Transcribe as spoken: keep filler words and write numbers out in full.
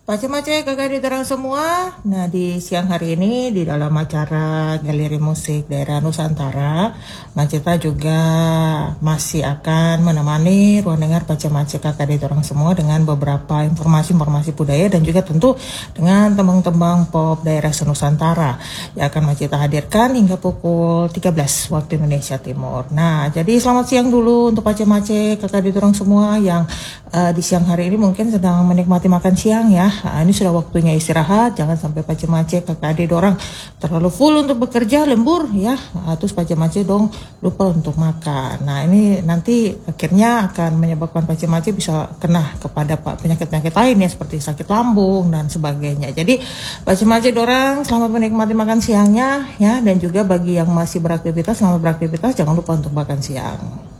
Pace-mace kakak diterang semua. Nah, di siang hari ini di dalam acara Galeri Musik Daerah Nusantara, Macita juga masih akan menemani ruang dengar pace-mace kakak diterang semua dengan beberapa informasi-informasi budaya dan juga tentu dengan tembang-tembang pop daerah senusantara yang akan Macita hadirkan hingga pukul tiga belas waktu Indonesia Timur. Nah, jadi selamat siang dulu untuk pace-mace kakak diterang semua yang uh, di siang hari ini mungkin sedang menikmati makan siang ya. Nah, ini sudah waktunya istirahat, jangan sampai pace-mace kakak adik orang terlalu full untuk bekerja, lembur ya. Nah, terus pace-mace dong lupa untuk makan. Nah, ini nanti akhirnya akan menyebabkan pace-mace bisa kena kepada penyakit-penyakit lain ya seperti sakit lambung dan sebagainya. Jadi pace-mace dorang selamat menikmati makan siangnya ya, dan juga bagi yang masih beraktivitas, selamat beraktivitas, jangan lupa untuk makan siang.